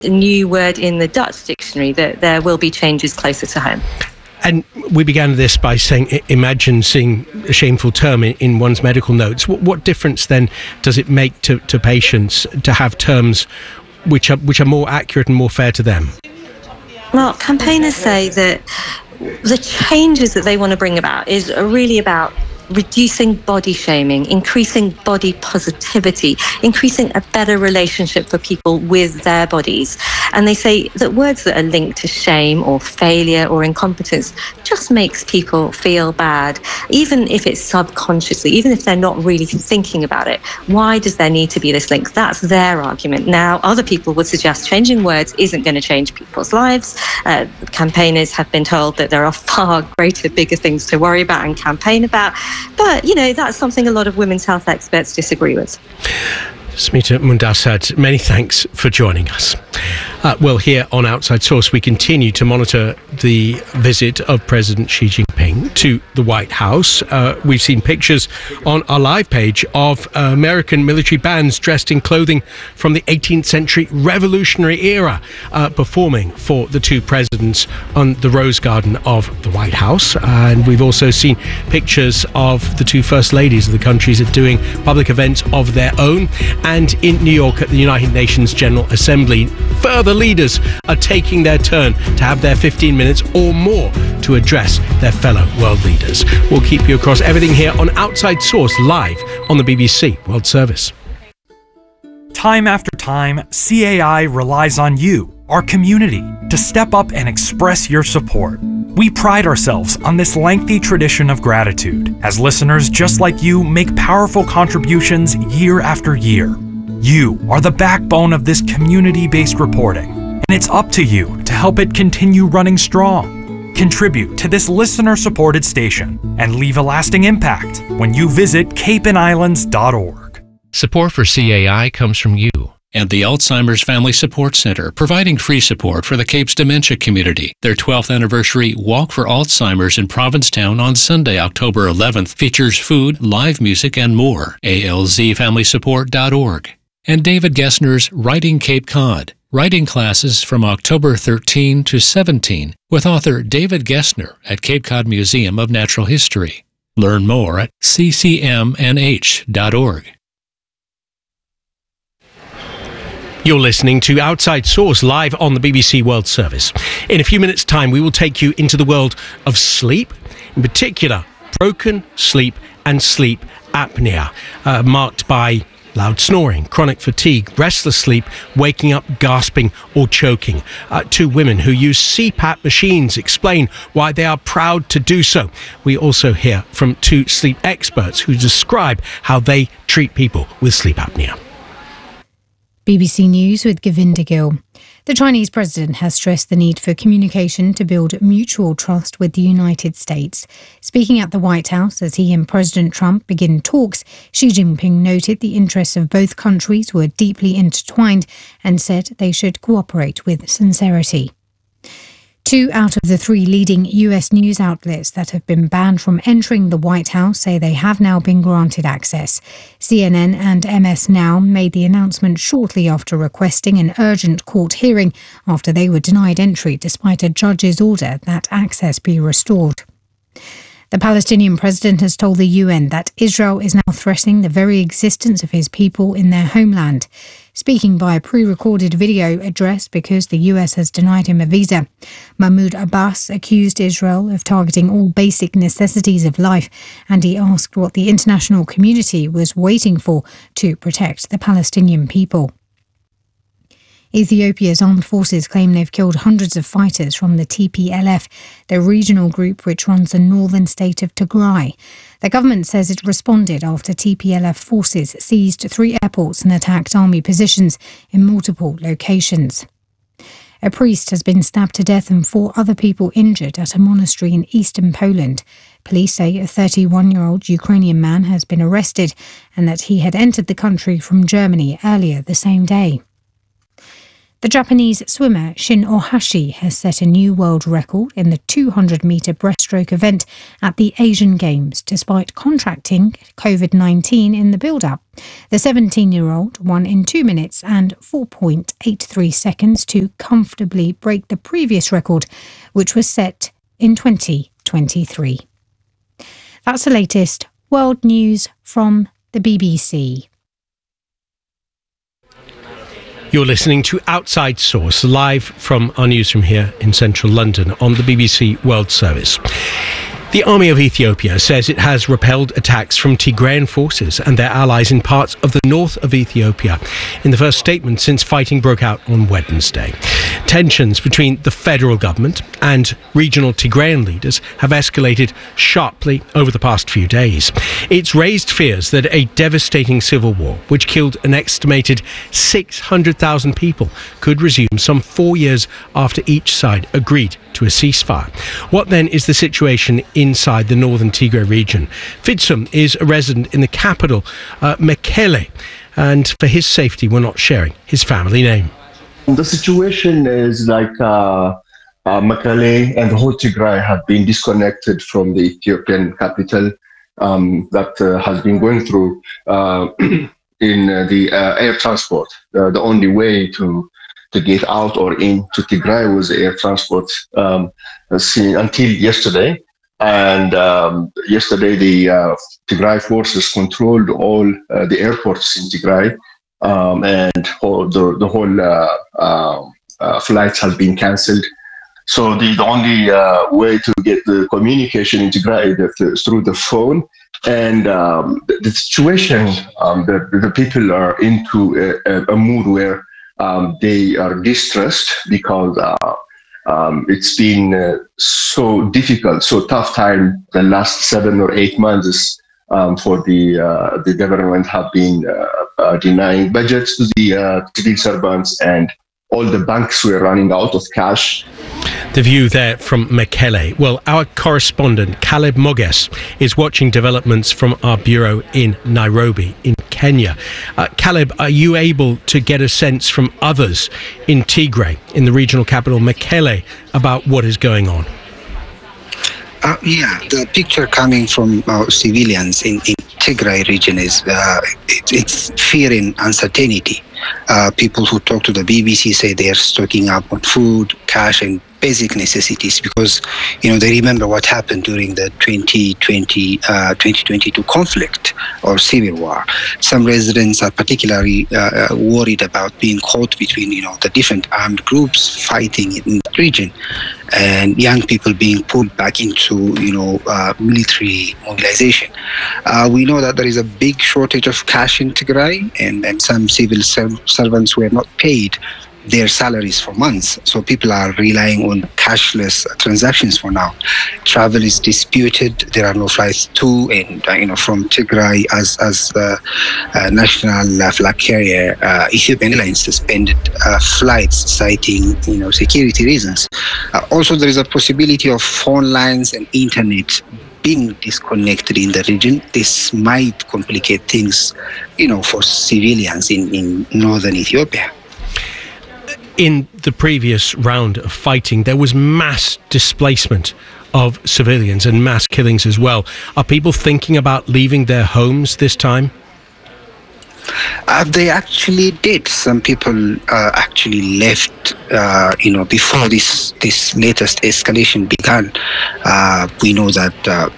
a new word in the Dutch dictionary, that there will be changes closer to home. And we began this by saying, imagine seeing a shameful term in one's medical notes. What difference then does it make to patients to have terms which are more accurate and more fair to them? Well, campaigners say that the changes that they want to bring about is really about reducing body shaming, increasing body positivity, increasing a better relationship for people with their bodies. And they say that words that are linked to shame or failure or incompetence just makes people feel bad, even if it's subconsciously, even if they're not really thinking about it. Why does there need to be this link? That's their argument. Now, other people would suggest changing words isn't going to change people's lives. Campaigners have been told that there are far greater, bigger things to worry about and campaign about. But, that's something a lot of women's health experts disagree with. Smita Mundasad, many thanks for joining us. Well, here on Outside Source, we continue to monitor the visit of President Xi Jinping to the White House. We've seen pictures on our live page of American military bands dressed in clothing from the 18th century Revolutionary era, performing for the two presidents on the Rose Garden of the White House. And we've also seen pictures of the two first ladies of the countries doing public events of their own. And in New York at the United Nations General Assembly, further leaders are taking their turn to have their 15 minutes or more to address their fellow world leaders. We'll keep you across everything here on Outside Source, live on the BBC World Service. Time after time, CAI relies on you, our community, to step up and express your support. We pride ourselves on this lengthy tradition of gratitude, as listeners just like you make powerful contributions year after year. You are the backbone of this community-based reporting, and it's up to you to help it continue running strong. Contribute to this listener-supported station and leave a lasting impact when you visit capeandislands.org. Support for CAI comes from you and the Alzheimer's Family Support Center, providing free support for the Cape's dementia community. Their 12th anniversary Walk for Alzheimer's in Provincetown on Sunday, October 11th features food, live music, and more. alzfamilysupport.org. And David Gessner's Writing Cape Cod, writing classes from October 13 to 17 with author David Gessner at Cape Cod Museum of Natural History. Learn more at ccmnh.org. You're listening to Outside Source live on the BBC World Service. In a few minutes' time, we will take you into the world of sleep, in particular, broken sleep and sleep apnea, marked by loud snoring, chronic fatigue, restless sleep, waking up gasping or choking. Two women who use CPAP machines explain why they are proud to do so. We also hear from two sleep experts who describe how they treat people with sleep apnea. BBC News with Govinda Gill. The Chinese president has stressed the need for communication to build mutual trust with the United States. Speaking at the White House as he and President Trump begin talks, Xi Jinping noted the interests of both countries were deeply intertwined and said they should cooperate with sincerity. 2 out of the 3 leading US news outlets that have been banned from entering the White House say they have now been granted access. CNN and MS Now made the announcement shortly after requesting an urgent court hearing after they were denied entry despite a judge's order that access be restored. The Palestinian president has told the UN that Israel is now threatening the very existence of his people in their homeland. Speaking by a pre-recorded video address because the US has denied him a visa, Mahmoud Abbas accused Israel of targeting all basic necessities of life, and he asked what the international community was waiting for to protect the Palestinian people. Ethiopia's armed forces claim they've killed hundreds of fighters from the TPLF, the regional group which runs the northern state of Tigray. The government says it responded after TPLF forces seized 3 airports and attacked army positions in multiple locations. A priest has been stabbed to death and 4 other people injured at a monastery in eastern Poland. Police say a 31-year-old Ukrainian man has been arrested and that he had entered the country from Germany earlier the same day. The Japanese swimmer Shin Ohashi has set a new world record in the 200-metre breaststroke event at the Asian Games, despite contracting COVID-19 in the build-up. The 17-year-old won in 2 minutes and 4.83 seconds to comfortably break the previous record, which was set in 2023. That's the latest world news from the BBC. You're listening to Outside Source, live from our newsroom here in central London on the BBC World Service. The Army of Ethiopia says it has repelled attacks from Tigrayan forces and their allies in parts of the north of Ethiopia in the first statement since fighting broke out on Wednesday. Tensions between the federal government and regional Tigrayan leaders have escalated sharply over the past few days. It's raised fears that a devastating civil war, which killed an estimated 600,000 people, could resume some 4 years after each side agreed to a ceasefire. What then is the situation inside the northern Tigray region? Fidsum is a resident in the capital, Mekele, and for his safety we're not sharing his family name. The situation is like Mekele and the whole Tigray have been disconnected from the Ethiopian capital that has been going through in the air transport. The only way to get out or into Tigray was air transport until yesterday. And yesterday, the Tigray forces controlled all the airports in Tigray, and the whole flights have been cancelled. So the only way to get the communication in Tigray is through the phone. And the situation, the people are into a mood where they are distressed because it's been so difficult, so tough time the last 7 or 8 months for the government have been denying budgets to the civil servants, and all the banks were running out of cash. The view there from Mekele. Well, our correspondent Caleb Moges is watching developments from our bureau in Nairobi in Kenya. Caleb, are you able to get a sense from others in Tigray, in the regional capital Mekele, about what is going on? The picture coming from civilians in Tigray region is it's fear and uncertainty. People who talk to the BBC say they are stocking up on food, cash, and basic necessities because, they remember what happened during the 2022 conflict or civil war. Some residents are particularly worried about being caught between, the different armed groups fighting in the region, and young people being pulled back into, military mobilization. We know that there is a big shortage of cash in Tigray, and some civil servants were not paid their salaries for months. So people are relying on cashless transactions for now. Travel is disputed. There are no flights to and from Tigray as the national flag carrier Ethiopian Airlines suspended flights, citing security reasons. Also, there is a possibility of phone lines and internet being disconnected in the region. This might complicate things, for civilians in northern Ethiopia. In the previous round of fighting, there was mass displacement of civilians and mass killings as well. Are people thinking about leaving their homes this time? They actually did. Some people actually left, before this latest escalation began. We know that,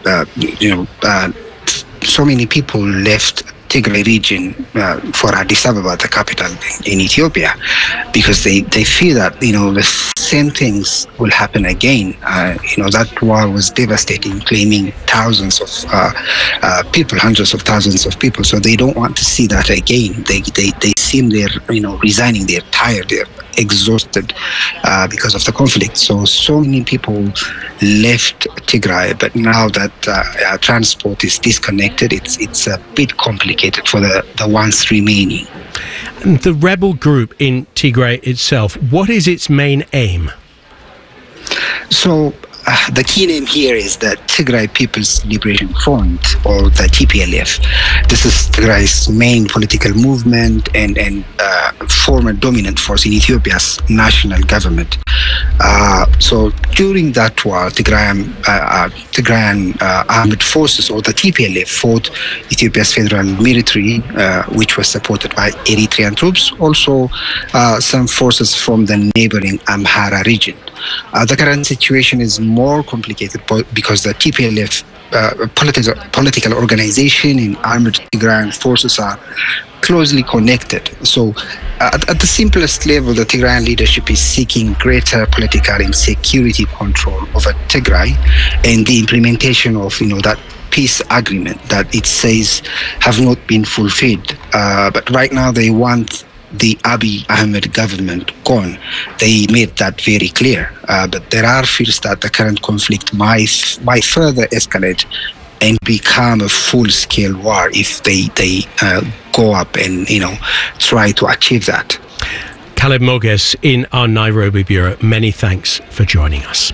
so many people left Tigray region for Addis Ababa, the capital in Ethiopia, because they fear that the same things will happen again. That war was devastating, claiming thousands of people, hundreds of thousands of people. So they don't want to see that again. They seem they're resigning. They're tired. They're exhausted because of the conflict. So many people left Tigray, but now that transport is disconnected, it's a bit complicated for the ones remaining. And the rebel group in Tigray itself, what is its main aim? So the key name here is the Tigray People's Liberation Front, or the TPLF. This is Tigray's main political movement and former dominant force in Ethiopia's national government. So during that war, Tigrayan armed forces, or the TPLF, fought Ethiopia's federal military, which was supported by Eritrean troops, also some forces from the neighboring Amhara region. The current situation is more complicated because the TPLF political organization and armed Tigrayan forces are closely connected. So at the simplest level, the Tigrayan leadership is seeking greater political and security control over Tigray and the implementation of that peace agreement that it says have not been fulfilled. But right now they want the Abiy Ahmed government gone. They made that very clear. But there are fears that the current conflict might further escalate and become a full-scale war if they go up and try to achieve that. Caleb Moges in our Nairobi bureau, many thanks for joining us.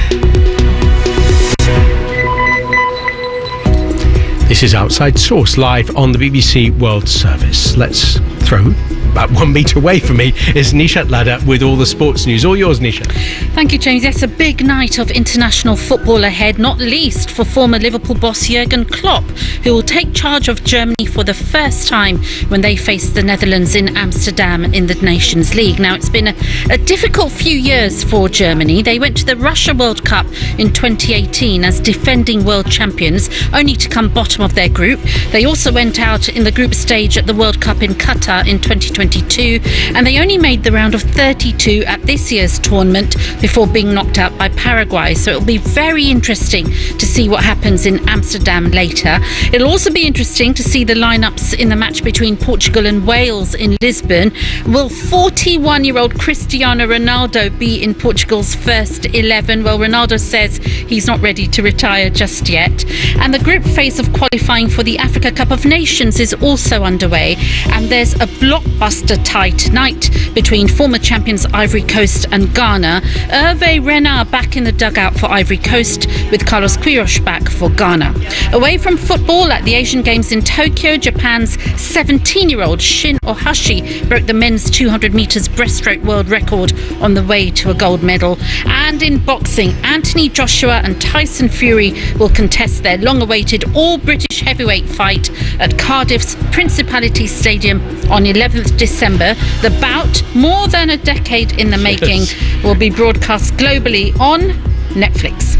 This is Outside Source, live on the BBC World Service. Let's throw about 1 metre away from me is Nishat Ladha with all the sports news. All yours, Nishat. Thank you, James. Yes, a big night of international football ahead, not least for former Liverpool boss Jurgen Klopp, who will take charge of Germany for the first time when they face the Netherlands in Amsterdam in the Nations League. Now, it's been a difficult few years for Germany. They went to the Russia World Cup in 2018 as defending world champions, only to come bottom of their group. They also went out in the group stage at the World Cup in Qatar in 2022, and they only made the round of 32 at this year's tournament before being knocked out by Paraguay. So it'll be very interesting to see what happens in Amsterdam later. It'll also be interesting to see the lineups in the match between Portugal and Wales in Lisbon. Will 41-year-old Cristiano Ronaldo be in Portugal's first 11? Well, Ronaldo says he's not ready to retire just yet. And the group phase of qualifying for the Africa Cup of Nations is also underway, and there's a blockbuster tie tonight between former champions Ivory Coast and Ghana. Hervé Renard back in the dugout for Ivory Coast, with Carlos Queiroz back for Ghana. Away from football, at the Asian Games in Tokyo, Japan's 17-year-old Shin Ohashi broke the men's 200 metres breaststroke world record on the way to a gold medal. And in boxing, Anthony Joshua and Tyson Fury will contest their long-awaited all-British heavyweight fight at Cardiff's Principality Stadium on 11th December. The bout, more than a decade in the making, will be broadcast globally on Netflix.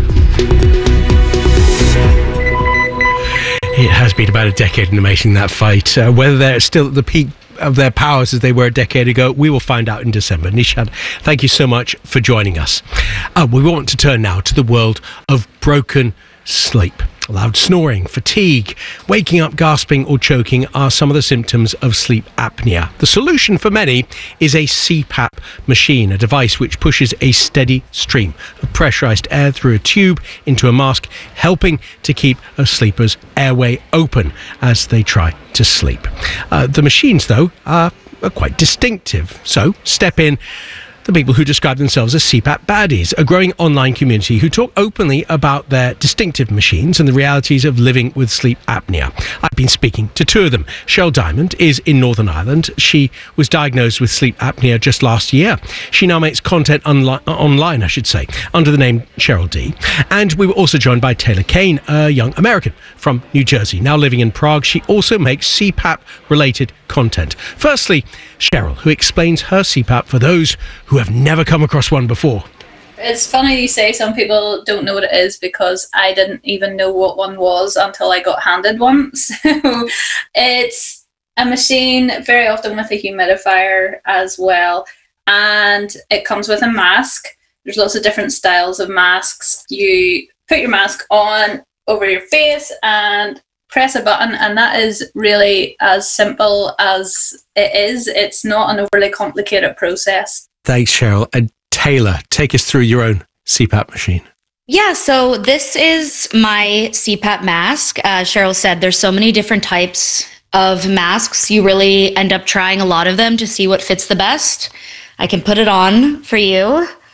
It has been about a decade in the making, that fight. Whether they're still at the peak of their powers as they were a decade ago, we will find out in December. Nishat, thank you so much for joining us. We want to turn now to the world of broken sleep. Loud snoring, fatigue, waking up gasping or choking are some of the symptoms of sleep apnea. The solution for many is a CPAP machine, a device which pushes a steady stream of pressurized air through a tube into a mask, helping to keep a sleeper's airway open as they try to sleep. The machines, though, are quite distinctive. So step in the people who describe themselves as CPAP baddies, a growing online community who talk openly about their distinctive machines and the realities of living with sleep apnea. I've been speaking to two of them. Cheryl Diamond is in Northern Ireland. She was diagnosed with sleep apnea just last year. She now makes content online, under the name Cheryl D. And we were also joined by Taylor Kane, a young American from New Jersey, now living in Prague. She also makes CPAP-related content. Firstly, Cheryl, who explains her CPAP for those who have never come across one before. It's funny you say some people don't know what it is, because I didn't even know what one was until I got handed one. So it's a machine, very often with a humidifier as well, and it comes with a mask. There's lots of different styles of masks. You put your mask on over your face and press a button, and that is really as simple as it is. It's not an overly complicated process. Thanks, Cheryl. And Taylor, take us through your own CPAP machine. Yeah, so this is my CPAP mask. Cheryl said there's so many different types of masks. You really end up trying a lot of them to see what fits the best. I can put it on for you.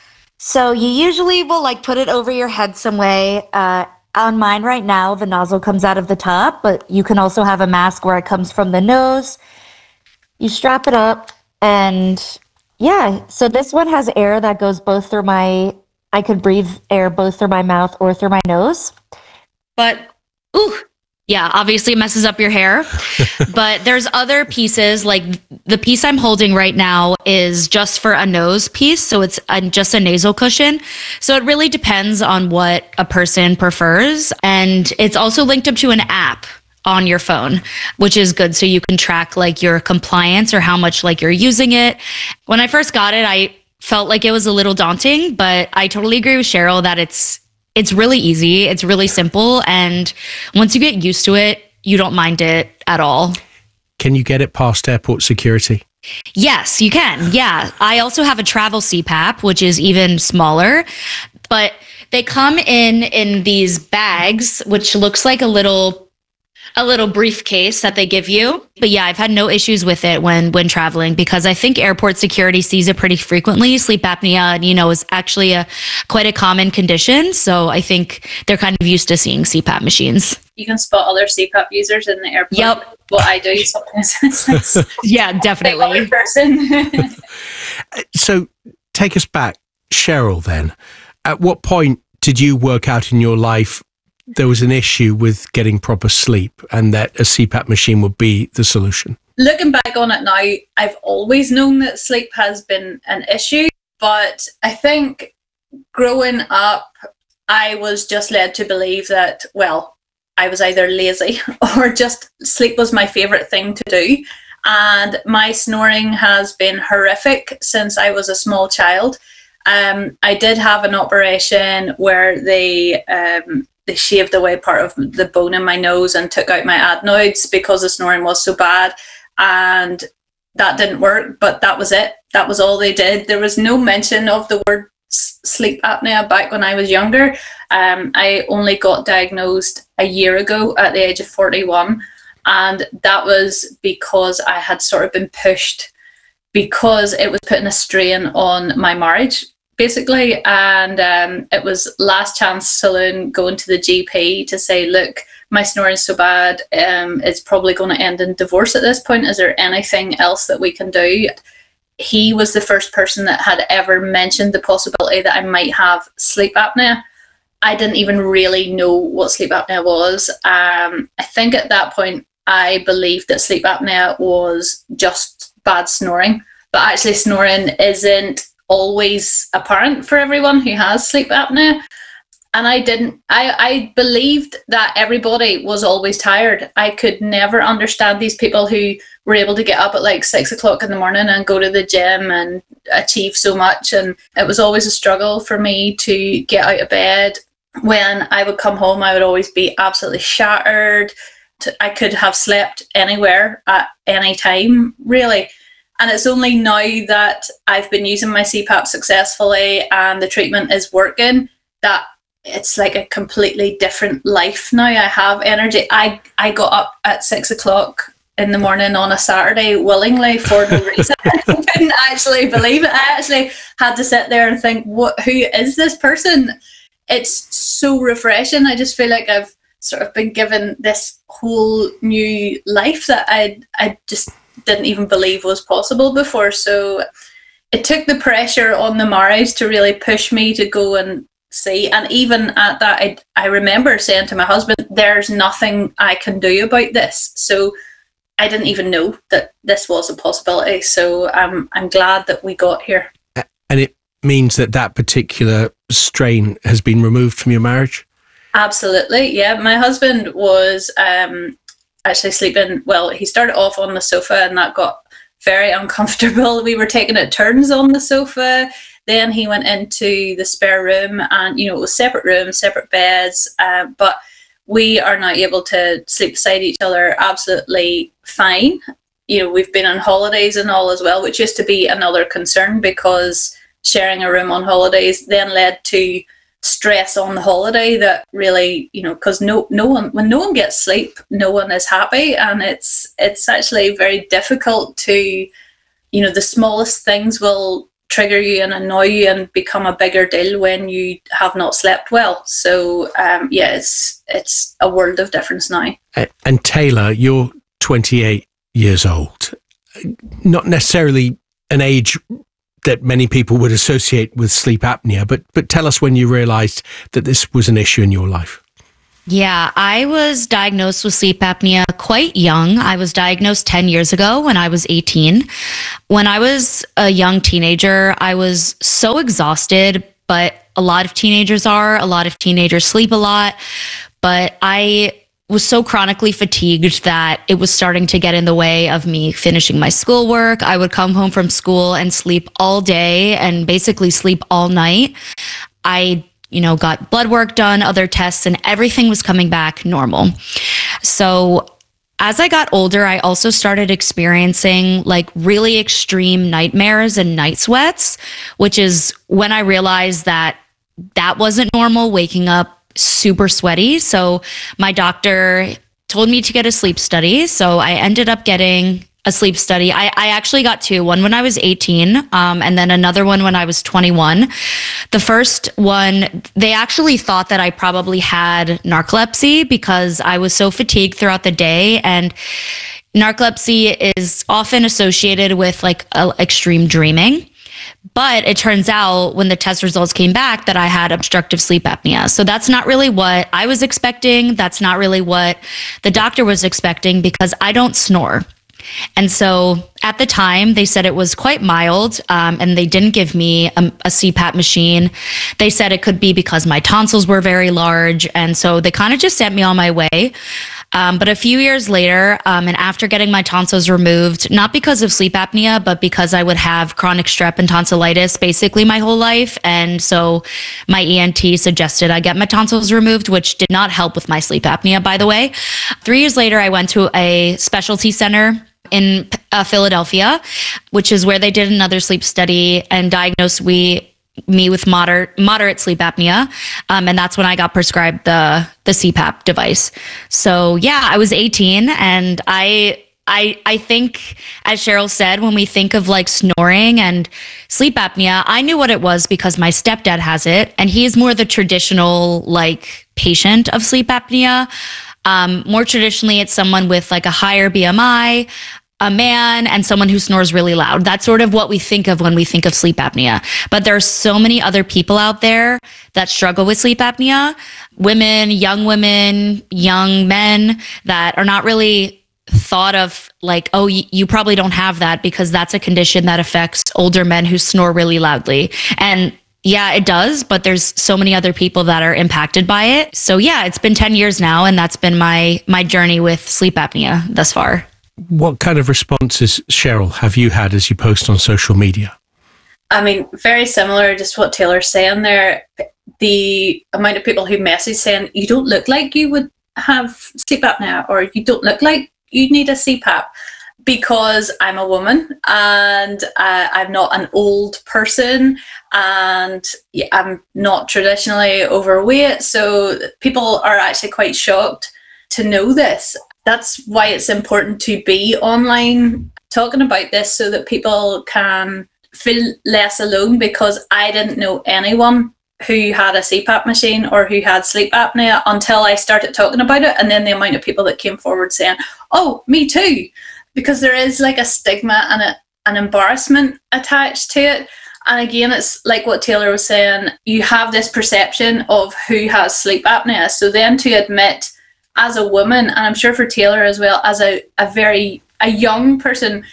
So you usually will like put it over your head some way. On mine right now, the nozzle comes out of the top, but you can also have a mask where it comes from the nose. You strap it up and yeah, so this one has air that goes both through I could breathe air both through my mouth or through my nose. But, yeah, obviously it messes up your hair. But there's other pieces, like the piece I'm holding right now is just for a nose piece. So it's just a nasal cushion. So it really depends on what a person prefers. And it's also linked up to an app on your phone, which is good. So you can track like your compliance or how much like you're using it. When I first got it, I felt like it was a little daunting, but I totally agree with Cheryl that it's really easy. It's really simple. And once you get used to it, you don't mind it at all. Can you get it past airport security? Yes, you can. Yeah. I also have a travel CPAP, which is even smaller, but they come in these bags, which looks like a little briefcase that they give you. But yeah, I've had no issues with it when traveling because I think airport security sees it pretty frequently. Sleep apnea, is actually quite a common condition. So I think they're kind of used to seeing CPAP machines. You can spot other CPAP users in the airport. Yep. What I do sometimes. Yeah, definitely. Person. So take us back, Cheryl, then. At what point did you work out in your life there was an issue with getting proper sleep and that a CPAP machine would be the solution? Looking back on it now, I've always known that sleep has been an issue, but I think growing up, I was just led to believe that, well, I was either lazy or just sleep was my favorite thing to do. And my snoring has been horrific since I was a small child. I did have an operation where they shaved away part of the bone in my nose and took out my adenoids because the snoring was so bad, and that didn't work, but that was it. That was all they did. There was no mention of the word sleep apnea back when I was younger. I only got diagnosed a year ago at the age of 41, and that was because I had sort of been pushed because it was putting a strain on my marriage, basically. And it was last chance saloon going to the GP to say, look, my snoring is so bad, it's probably going to end in divorce at this point. Is there anything else that we can do? He was the first person that had ever mentioned the possibility that I might have sleep apnea. I didn't even really know what sleep apnea was. I think at that point I believed that sleep apnea was just bad snoring, but actually snoring isn't always apparent for everyone who has sleep apnea. And I believed that everybody was always tired. I could never understand these people who were able to get up at like 6 o'clock in the morning and go to the gym and achieve so much. And it was always a struggle for me to get out of bed. When I would come home, I would always be absolutely shattered. I could have slept anywhere at any time, really. And it's only now that I've been using my CPAP successfully and the treatment is working that it's like a completely different life now. I have energy. I got up at 6 o'clock in the morning on a Saturday willingly for no reason. I couldn't actually believe it. I actually had to sit there and think, who is this person? It's so refreshing. I just feel like I've sort of been given this whole new life that I just didn't even believe was possible before. So it took the pressure on the marriage to really push me to go and see. And even at that, I remember saying to my husband, there's nothing I can do about this. So I didn't even know that this was a possibility. So I'm glad that we got here. And it means that particular strain has been removed from your marriage? Absolutely, yeah. My husband was actually sleeping, well, he started off on the sofa and that got very uncomfortable. We were taking it turns on the sofa. Then he went into the spare room and, it was separate rooms, separate beds, but we are now able to sleep beside each other absolutely fine. We've been on holidays and all as well, which used to be another concern because sharing a room on holidays then led to stress on the holiday that really, because no one, when no one gets sleep, no one is happy. And it's actually very difficult to, the smallest things will trigger you and annoy you and become a bigger deal when you have not slept well. So it's a world of difference now. And Taylor, you're 28 years old, not necessarily an age that many people would associate with sleep apnea, but tell us when you realized that this was an issue in your life. Yeah, I was diagnosed with sleep apnea quite young. I was diagnosed 10 years ago when I was 18. When I was a young teenager, I was so exhausted, but a lot of teenagers are. A lot of teenagers sleep a lot, but I was so chronically fatigued that it was starting to get in the way of me finishing my schoolwork. I would come home from school and sleep all day and basically sleep all night. I got blood work done, other tests, and everything was coming back normal. So as I got older, I also started experiencing like really extreme nightmares and night sweats, which is when I realized that wasn't normal, waking up super sweaty. So my doctor told me to get a sleep study. So I ended up getting a sleep study. I actually got two, one when I was 18, and then another one when I was 21. The first one, they actually thought that I probably had narcolepsy because I was so fatigued throughout the day. And narcolepsy is often associated with like extreme dreaming. But it turns out when the test results came back that I had obstructive sleep apnea. So that's not really what I was expecting. That's not really what the doctor was expecting because I don't snore. And so at the time, they said it was quite mild, and they didn't give me a CPAP machine. They said it could be because my tonsils were very large. And so they kind of just sent me on my way. But a few years later, and after getting my tonsils removed, not because of sleep apnea, but because I would have chronic strep and tonsillitis basically my whole life. And so my ENT suggested I get my tonsils removed, which did not help with my sleep apnea, by the way. 3 years later, I went to a specialty center in Philadelphia, which is where they did another sleep study and diagnosed me with moderate sleep apnea. And that's when I got prescribed the CPAP device. So yeah, I was 18 and I think, as Cheryl said, when we think of like snoring and sleep apnea, I knew what it was because my stepdad has it and he is more the traditional like patient of sleep apnea. More traditionally, it's someone with like a higher BMI, a man, and someone who snores really loud. That's sort of what we think of when we think of sleep apnea. But there are so many other people out there that struggle with sleep apnea, women, young men that are not really thought of like, oh, you probably don't have that because that's a condition that affects older men who snore really loudly. And yeah, it does, but there's so many other people that are impacted by it. So yeah, it's been 10 years now, and that's been my journey with sleep apnea thus far. What kind of responses, Cheryl, have you had as you post on social media? I mean, very similar, just what Taylor's saying there. The amount of people who message saying, you don't look like you would have sleep apnea, or you don't look like you need a CPAP. Because I'm a woman and I'm not an old person and I'm not traditionally overweight. So people are actually quite shocked to know this. That's why it's important to be online talking about this so that people can feel less alone, because I didn't know anyone who had a CPAP machine or who had sleep apnea until I started talking about it. And then the amount of people that came forward saying, oh, me too. Because there is like a stigma and an embarrassment attached to it. And again, it's like what Taylor was saying, you have this perception of who has sleep apnea. So then to admit as a woman, and I'm sure for Taylor as well, as a young person,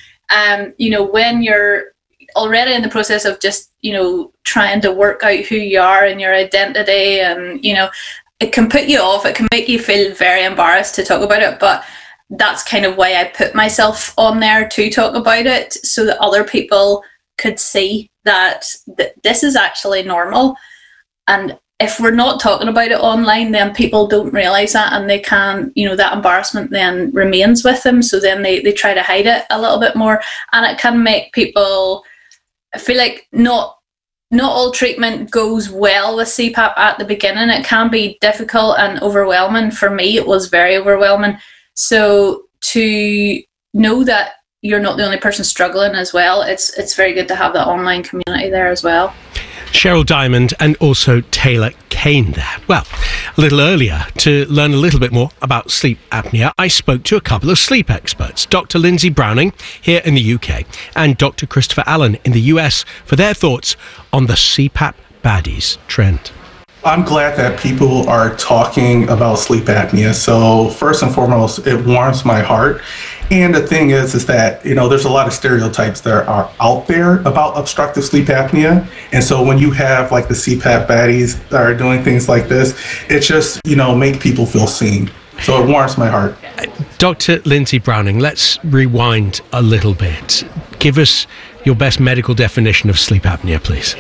when you're already in the process of just, trying to work out who you are and your identity, and, it can put you off, it can make you feel very embarrassed to talk about it. But that's kind of why I put myself on there to talk about it, so that other people could see that this is actually normal. And if we're not talking about it online, then people don't realize that, and they can, that embarrassment then remains with them. So then they try to hide it a little bit more, and it can make people feel like not all treatment goes well with CPAP at the beginning. It can be difficult and overwhelming. For me, it was very overwhelming. So to know that you're not the only person struggling as well. It's very good to have the online community there as well. Cheryl Diamond and also Taylor Kane there. Well, a little earlier, to learn a little bit more about sleep apnea, I spoke to a couple of sleep experts, Dr. Lindsay Browning here in the UK and Dr. Christopher Allen in the US, for their thoughts on the CPAP baddies trend. I'm glad that people are talking about sleep apnea. So first and foremost, it warms my heart. And the thing is that, there's a lot of stereotypes that are out there about obstructive sleep apnea. And so when you have like the CPAP baddies that are doing things like this, it just, make people feel seen. So it warms my heart. Dr. Lindsay Browning, let's rewind a little bit. Give us your best medical definition of sleep apnea, please.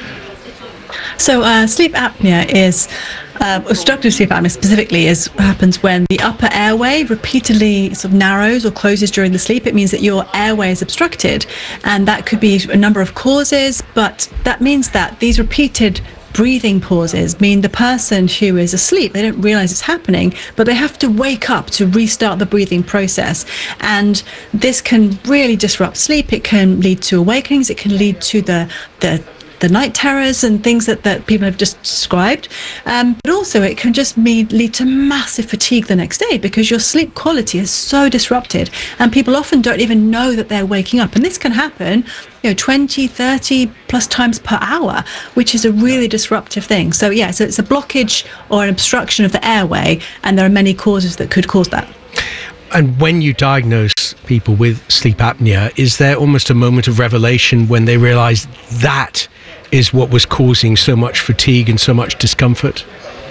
So sleep apnea is, obstructive sleep apnea specifically happens when the upper airway repeatedly sort of narrows or closes during the sleep. It means that your airway is obstructed, and that could be a number of causes, but that means that these repeated breathing pauses mean the person who is asleep, they don't realize it's happening, but they have to wake up to restart the breathing process. And this can really disrupt sleep. It can lead to awakenings. It can lead to the night terrors and things that people have just described. But also it can just lead to massive fatigue the next day because your sleep quality is so disrupted, and people often don't even know that they're waking up. And this can happen 20, 30 plus times per hour, which is a really disruptive thing. So so it's a blockage or an obstruction of the airway, and there are many causes that could cause that. And when you diagnose people with sleep apnea, is there almost a moment of revelation when they realize that is what was causing so much fatigue and so much discomfort?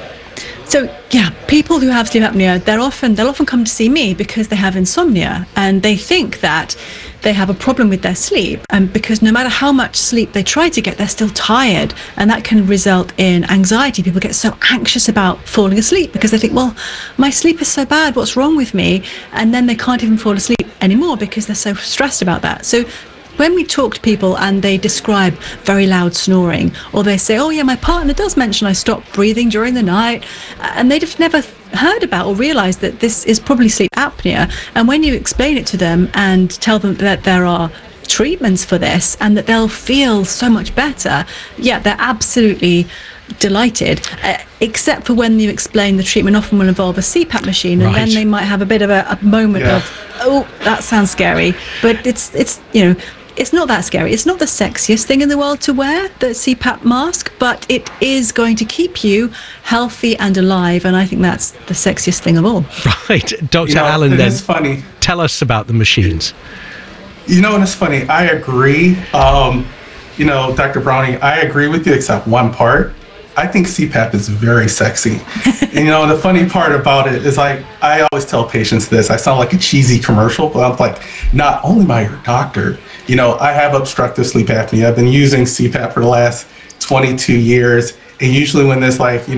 So people who have sleep apnea, they'll often come to see me because they have insomnia, and they think that they have a problem with their sleep, and because no matter how much sleep they try to get, they're still tired, and that can result in anxiety. People get so anxious about falling asleep because they think, well, my sleep is so bad, what's wrong with me? And then they can't even fall asleep anymore because they're so stressed about that. So when we talk to people and they describe very loud snoring, or they say, oh yeah, my partner does mention I stop breathing during the night, and they've just never heard about or realized that this is probably sleep apnea. And when you explain it to them and tell them that there are treatments for this and that they'll feel so much better, they're absolutely delighted, except for when you explain the treatment often will involve a CPAP machine, and then they might have a bit of a moment of, oh, that sounds scary. But it's not that scary. It's not the sexiest thing in the world to wear, the CPAP mask, but it is going to keep you healthy and alive, and I think that's the sexiest thing of all. Right. Dr. Allen, then, it's funny. Tell us about the machines. And it's funny. I agree. Dr. Browning, I agree with you except one part. I think CPAP is very sexy. And the funny part about it is I always tell patients this. I sound like a cheesy commercial, but I'm like, not only am I your doctor, I have obstructive sleep apnea. I've been using CPAP for the last 22 years. And usually when there's Sleep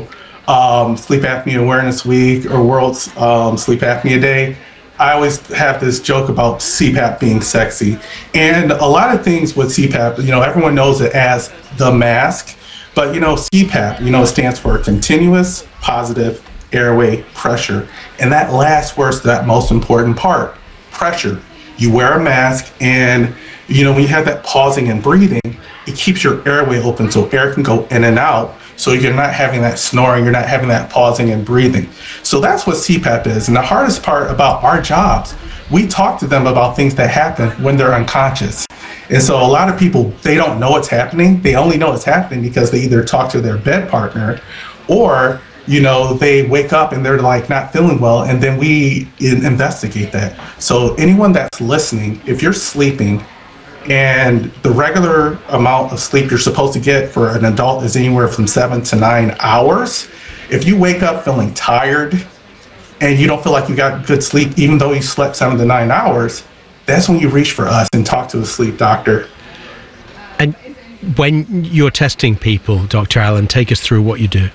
Apnea Awareness Week or World Sleep Apnea Day, I always have this joke about CPAP being sexy. And a lot of things with CPAP, everyone knows it as the mask. But, CPAP, it stands for continuous positive airway pressure. And that last word's that most important part, pressure. You wear a mask, and, when you have that pausing and breathing, it keeps your airway open so air can go in and out. So you're not having that snoring, you're not having that pausing and breathing. So that's what CPAP is. And the hardest part about our jobs, we talk to them about things that happen when they're unconscious. And so a lot of people, they don't know it's happening. They only know it's happening because they either talk to their bed partner or, they wake up and they're like not feeling well, and then we investigate that. So anyone that's listening, if you're sleeping and the regular amount of sleep you're supposed to get for an adult is anywhere from 7 to 9 hours, if you wake up feeling tired and you don't feel like you got good sleep, even though you slept 7 to 9 hours, that's when you reach for us and talk to a sleep doctor. And when you're testing people, Dr. Allen, take us through what you do.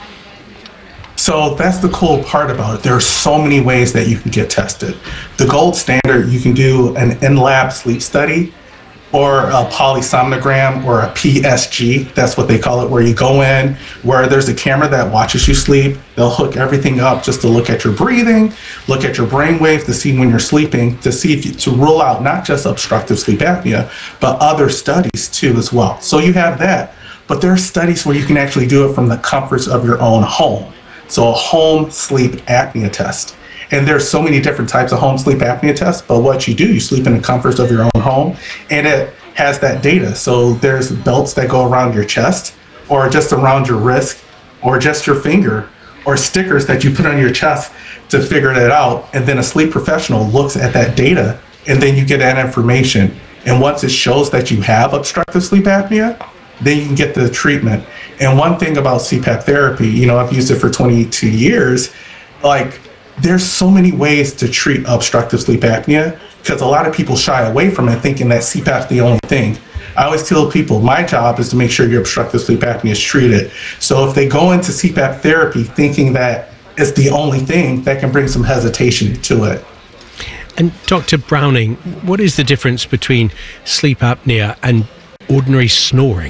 So that's the cool part about it. There are so many ways that you can get tested. The gold standard, you can do an in-lab sleep study. or a polysomnogram or a PSG. That's what they call it, where you go in, where there's a camera that watches you sleep. They'll hook everything up just to look at your breathing, look at your brainwave to see when you're sleeping, to see to rule out not just obstructive sleep apnea, but other studies too as well. So you have that. But there are studies where you can actually do it from the comforts of your own home. So a home sleep apnea test. And there's so many different types of home sleep apnea tests, but what you do, you sleep in the comforts of your own home, and it has that data. So there's belts that go around your chest, or just around your wrist, or just your finger, or stickers that you put on your chest to figure that out. And then a sleep professional looks at that data, and then you get that information. And once it shows that you have obstructive sleep apnea, then you can get the treatment. And one thing about CPAP therapy, I've used it for 22 years, there's so many ways to treat obstructive sleep apnea, because a lot of people shy away from it thinking that CPAP is the only thing. I always tell people my job is to make sure your obstructive sleep apnea is treated. So if they go into CPAP therapy thinking that it's the only thing, that can bring some hesitation to it. And Dr. Browning, what is the difference between sleep apnea and ordinary snoring?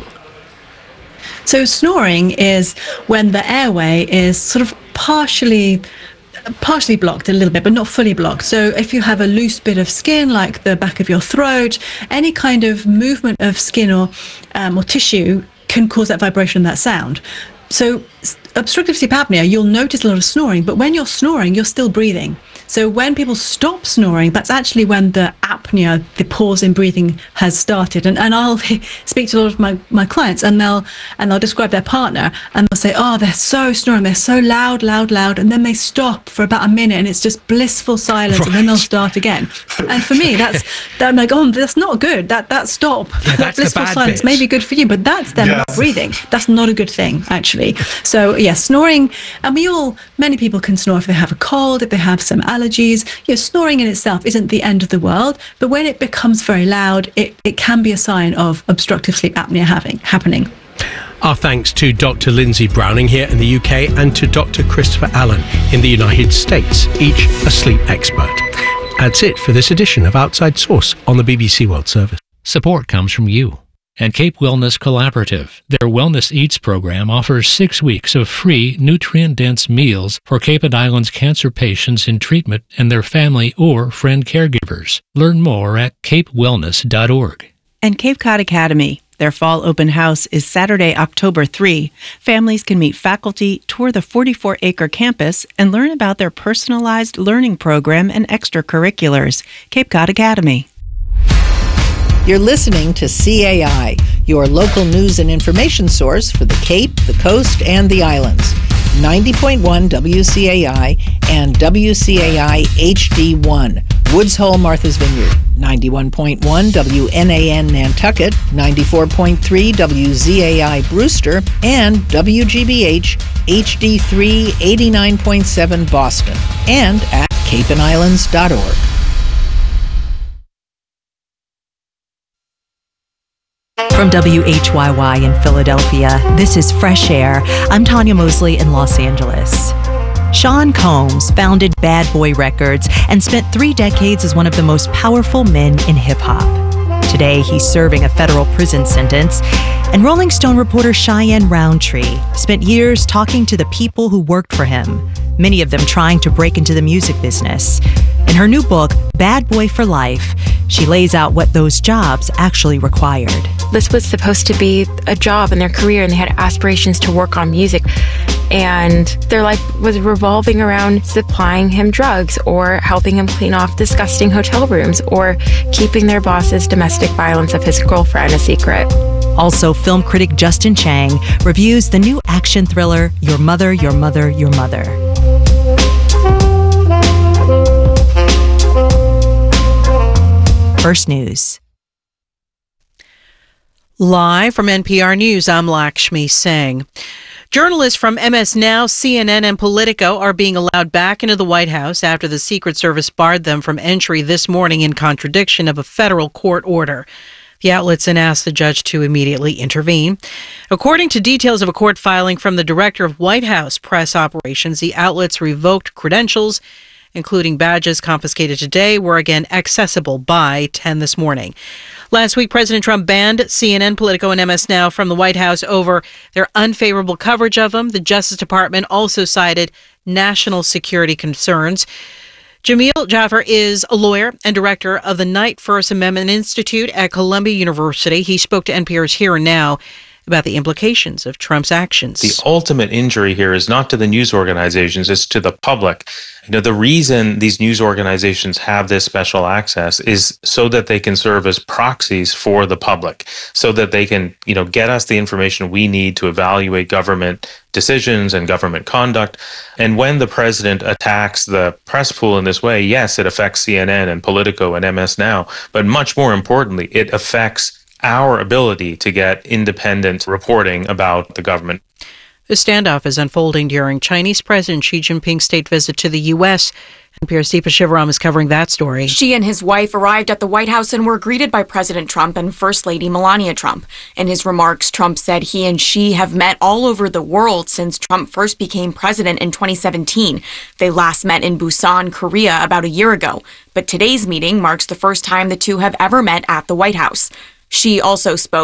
So snoring is when the airway is sort of partially blocked a little bit, but not fully blocked. So if you have a loose bit of skin, like the back of your throat, any kind of movement of skin or tissue can cause that vibration and that sound. So obstructive sleep apnea, you'll notice a lot of snoring, but when you're snoring, you're still breathing. So when people stop snoring, that's actually when the apnea, the pause in breathing, has started. And I'll speak to a lot of my clients, and they'll describe their partner, and they'll say, oh, they're so snoring, they're so loud, and then they stop for about a minute, and it's just blissful silence, right. And then they'll start again. And for me, I'm like, oh, that's not good. That stop, that blissful silence may be good for you, but that's them not breathing. That's not a good thing, actually. So yeah, snoring, and many people can snore if they have a cold, if they have some allergies. Snoring in itself isn't the end of the world, but when it becomes very loud, it can be a sign of obstructive sleep apnea happening. Our thanks to Dr. Lindsay Browning here in the UK and to Dr. Christopher Allen in the United States, each a sleep expert. That's it for this edition of Outside Source on the BBC World Service. Support comes from you and Cape Wellness Collaborative. Their Wellness Eats program offers 6 weeks of free, nutrient-dense meals for Cape and Islands cancer patients in treatment and their family or friend caregivers. Learn more at capewellness.org. And Cape Cod Academy. Their fall open house is Saturday, October 3. Families can meet faculty, tour the 44-acre campus, and learn about their personalized learning program and extracurriculars. Cape Cod Academy. You're listening to CAI, your local news and information source for the Cape, the Coast, and the Islands. 90.1 WCAI and WCAI HD1, Woods Hole, Martha's Vineyard. 91.1 WNAN Nantucket, 94.3 WZAI Brewster, and WGBH HD3 89.7 Boston, and at capeandislands.org. From WHYY in Philadelphia, this is Fresh Air. I'm Tanya Mosley in Los Angeles. Sean Combs founded Bad Boy Records and spent 3 decades as one of the most powerful men in hip-hop. Today, he's serving a federal prison sentence. And Rolling Stone reporter Cheyenne Roundtree spent years talking to the people who worked for him, many of them trying to break into the music business. In her new book, Bad Boy for Life, she lays out what those jobs actually required. This was supposed to be a job in their career, and they had aspirations to work on music. And their life was revolving around supplying him drugs or helping him clean off disgusting hotel rooms or keeping their boss's domestic violence of his girlfriend a secret. Also, film critic Justin Chang reviews the new action thriller, Your Mother, Your Mother, Your Mother. First News. Live from NPR News, I'm Lakshmi Singh. Journalists from MS Now, CNN, and Politico are being allowed back into the White House after the Secret Service barred them from entry this morning in contradiction of a federal court order. The outlets then asked the judge to immediately intervene. According to details of a court filing from the director of White House press operations, the outlets revoked credentials including badges confiscated today, were again accessible by 10 this morning. Last week, President Trump banned CNN, Politico, and MS Now from the White House over their unfavorable coverage of him. The Justice Department also cited national security concerns. Jamil Jaffer is a lawyer and director of the Knight First Amendment Institute at Columbia University. He spoke to NPR's Here and Now about the implications of Trump's actions. The ultimate injury here is not to the news organizations, it's to the public. The reason these news organizations have this special access is so that they can serve as proxies for the public, so that they can, get us the information we need to evaluate government decisions and government conduct. And when the president attacks the press pool in this way, yes, it affects CNN and Politico and MS Now, but much more importantly, it affects our ability to get independent reporting about the government. The standoff is unfolding during Chinese President Xi Jinping's state visit to the U.S. NPR's Deepa Shivaram is covering that story. Xi and his wife arrived at the White House and were greeted by President Trump and First Lady Melania Trump. In his remarks, Trump said he and Xi have met all over the world since Trump first became president in 2017. They last met in Busan, Korea, about a year ago. But today's meeting marks the first time the two have ever met at the White House. Xi also spoke